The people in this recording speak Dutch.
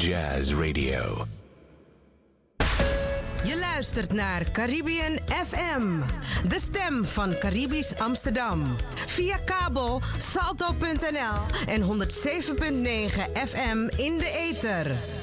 Jazz Radio. Je luistert naar Caribbean FM, de stem van Caribisch Amsterdam. Via kabel salto.nl en 107.9 FM in de ether.